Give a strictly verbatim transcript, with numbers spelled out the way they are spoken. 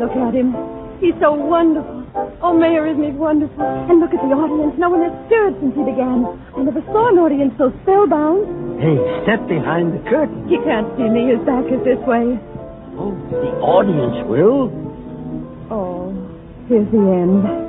look at him. He's so wonderful. Oh, Mayor, isn't he wonderful? And look at the audience. No one has stirred since he began. I never saw an audience so spellbound. Hey, step behind the curtain. He can't see me. His back is this way. Oh, the audience will. Oh, here's the end.